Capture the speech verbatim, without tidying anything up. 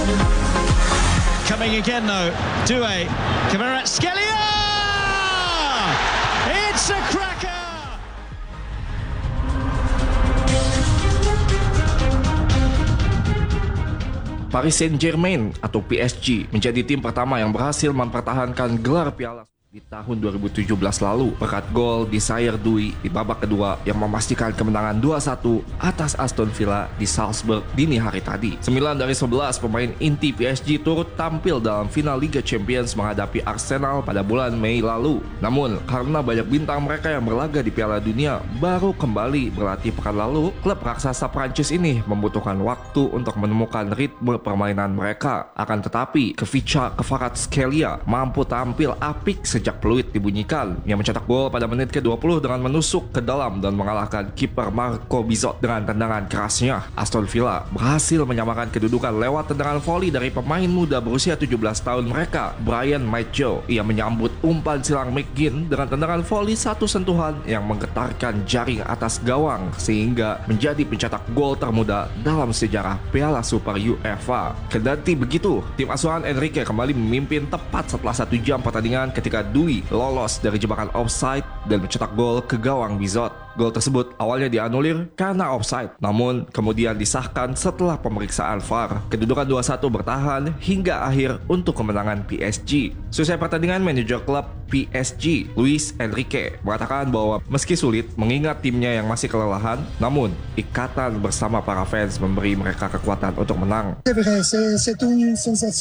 Coming again though, Doué, Kvaratskhelia! It's a cracker! Paris Saint-Germain atau P S G menjadi tim pertama yang berhasil mempertahankan gelar Piala di tahun dua ribu tujuh belas lalu berkat gol Desire Doué di babak kedua yang memastikan kemenangan dua satu atas Aston Villa di Salzburg dini hari tadi. sembilan dari sebelas pemain inti P S G turut tampil dalam final Liga Champions menghadapi Arsenal pada bulan Mei lalu. Namun, karena banyak bintang mereka yang berlaga di Piala Dunia baru kembali berlatih pekan lalu, klub raksasa Prancis ini membutuhkan waktu untuk menemukan ritme permainan mereka. Akan tetapi, Kvicha Kvaratskhelia mampu tampil apik sejak peluit dibunyikan. Yang mencetak gol pada menit ke dua puluh dengan menusuk ke dalam dan mengalahkan kiper Marco Bizot dengan tendangan kerasnya. Aston Villa berhasil menyamakan kedudukan lewat tendangan voli dari pemain muda berusia tujuh belas tahun mereka, Bryan Maitjo. Ia menyambut umpan silang McGinn dengan tendangan voli satu sentuhan yang menggetarkan jaring atas gawang sehingga menjadi pencetak gol termuda dalam sejarah Piala Super UEFA. Kendati begitu, tim asuhan Enrique kembali memimpin tepat setelah satu jam pertandingan ketika Doué lolos dari jebakan offside dan mencetak gol ke gawang Bizot. Gol tersebut awalnya dianulir karena offside, namun kemudian disahkan setelah pemeriksaan V A R. Kedudukan dua satu bertahan hingga akhir untuk kemenangan P S G. Selesai pertandingan, manajer klub P S G, Luis Enrique, mengatakan bahwa meski sulit mengingat timnya yang masih kelelahan, namun ikatan bersama para fans memberi mereka kekuatan untuk menang.